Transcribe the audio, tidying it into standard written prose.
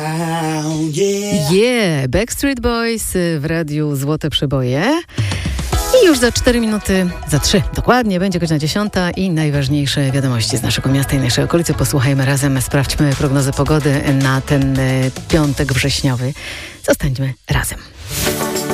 Backstreet Boys w radiu Złote Przeboje. I już za 4 minuty, za 3 dokładnie, będzie godzina 10 i najważniejsze wiadomości z naszego miasta i naszej okolicy. Posłuchajmy razem, sprawdźmy prognozę pogody na ten piątek wrześniowy. Zostańmy razem.